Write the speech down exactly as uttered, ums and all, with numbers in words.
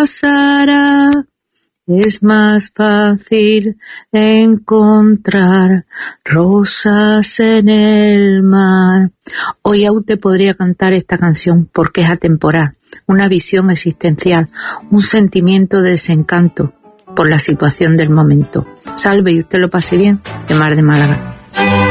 pasará. Es más fácil encontrar rosas en el mar. Hoy aún te podría cantar esta canción porque es atemporal, una visión existencial, un sentimiento de desencanto por la situación del momento. Salve y usted lo pase bien, de Mar de Málaga.